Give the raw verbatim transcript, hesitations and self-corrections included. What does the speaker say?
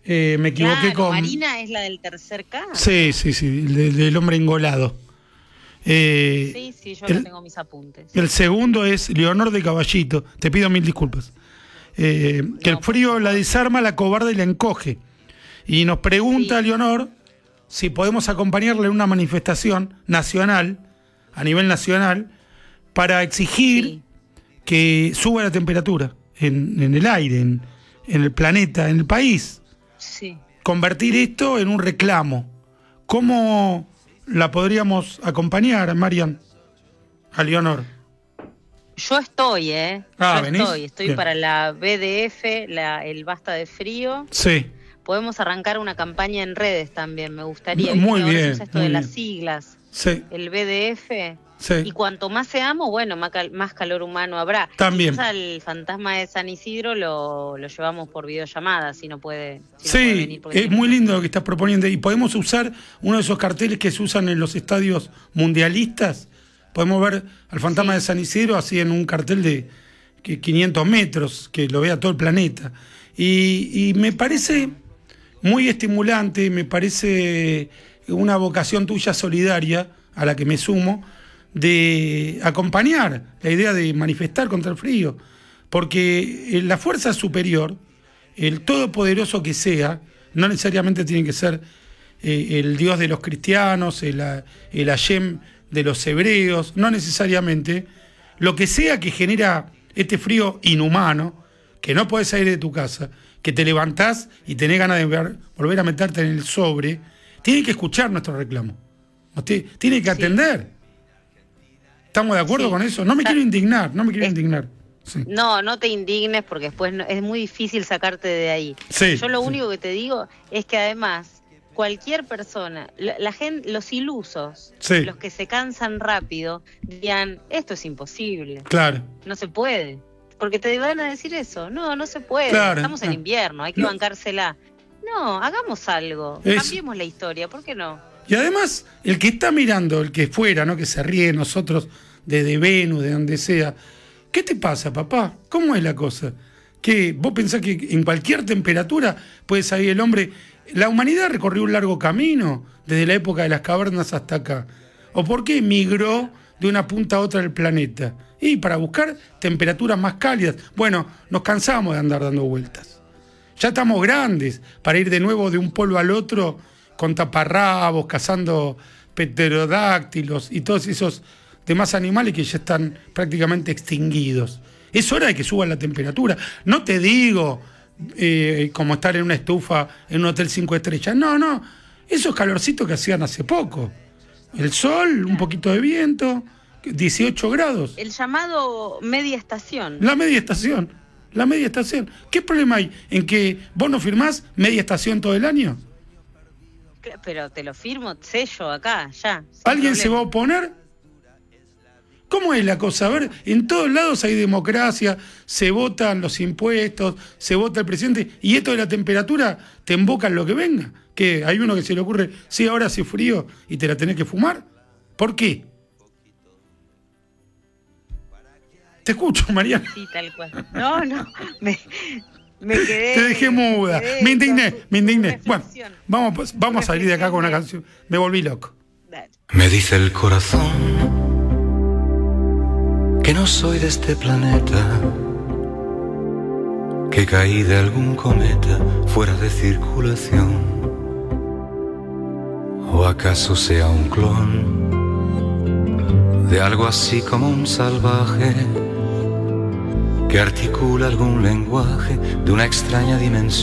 Eh, me equivoqué claro, con... Marina es la del tercer K. Sí, sí, sí, de, del hombre engolado. Eh, sí, sí, yo el, no tengo mis apuntes. El segundo es Leonor de Caballito. Te pido mil disculpas. Eh, no, que el frío la desarma, la cobarde y la encoge. Y nos pregunta sí. Leonor si podemos acompañarle en una manifestación nacional, a nivel nacional, para exigir sí. que suba la temperatura en, en el aire, en, en el planeta, en el país. Sí. Convertir esto en un reclamo. ¿Cómo la podríamos acompañar, Marian? A Leonor. Yo estoy, ¿eh? Ah, Yo ¿venís? estoy. Estoy Bien. para la B D F, la, el Basta de Frío. Sí. Podemos arrancar una campaña en redes también, me gustaría. Muy ¿Viste? bien. Ahora esto muy de bien. las siglas. Sí. El B D F. Sí. Y cuanto más seamos, bueno, más, cal- más calor humano habrá. También. Quizás al fantasma de San Isidro lo, lo llevamos por videollamada, si no puede, si sí, no puede venir. Es muy lindo lo que estás proponiendo. Y podemos usar uno de esos carteles que se usan en los estadios mundialistas. Podemos ver al fantasma sí. de San Isidro así en un cartel de que quinientos metros, que lo vea todo el planeta. Y, y me parece muy estimulante, me parece una vocación tuya solidaria, a la que me sumo, de acompañar la idea de manifestar contra el frío. Porque la fuerza superior, el todopoderoso que sea, no necesariamente tiene que ser eh, el Dios de los cristianos, el, el Hashem de los hebreos, no necesariamente, lo que sea que genera este frío inhumano, que no podés salir de tu casa, que te levantás y tenés ganas de ver, volver a meterte en el sobre, tiene que escuchar nuestro reclamo, tiene que atender. Sí. ¿Estamos de acuerdo sí. con eso? No me quiero indignar, no me quiero es, indignar. Sí. No, no te indignes porque después no, es muy difícil sacarte de ahí. Sí, Yo lo sí. único que te digo es que además cualquier persona, la, la gente, los ilusos, sí. los que se cansan rápido, dirían, esto es imposible. Claro. No se puede. Porque te van a decir eso. No, no se puede. Claro. Estamos en invierno, hay que no. bancársela. No, hagamos algo. Es... Cambiemos la historia, ¿por qué no? Y además, el que está mirando, el que fuera, ¿no? Que se ríe de nosotros desde Venus, de donde sea. ¿Qué te pasa, papá? ¿Cómo es la cosa? ¿Qué? ¿Vos pensás que en cualquier temperatura puede salir el hombre? La humanidad recorrió un largo camino desde la época de las cavernas hasta acá. ¿O por qué migró de una punta a otra del planeta? Y para buscar temperaturas más cálidas. Bueno, nos cansamos de andar dando vueltas. Ya estamos grandes para ir de nuevo de un polo al otro con taparrabos, cazando pterodáctilos y todos esos demás animales que ya están prácticamente extinguidos. Es hora de que suba la temperatura. No te digo eh, como estar en una estufa en un hotel cinco estrellas. No, no. Esos calorcitos que hacían hace poco. El sol, un poquito de viento, dieciocho grados. El llamado media estación. La media estación. La media estación. ¿Qué problema hay en que vos no firmás media estación todo el año? Pero te lo firmo, sello acá, ya. ¿Alguien problema. se va a oponer? ¿Cómo es la cosa? A ver, en todos lados hay democracia, se votan los impuestos, se vota el presidente, y esto de la temperatura te emboca en lo que venga. ¿Qué? Hay uno que se le ocurre, sí, ahora hace frío y te la tenés que fumar. ¿Por qué? Te escucho, Mariana. Sí, tal cual. No, no, me, me quedé... Te dejé muda, me, quedé me indigné, con, me indigné. Bueno, reflexión. vamos, vamos a salir de acá con una canción. Me volví loco. Dale. Me dice el corazón que no soy de este planeta, que caí de algún cometa fuera de circulación, o acaso sea un clon de algo así como un salvaje que articula algún lenguaje de una extraña dimensión.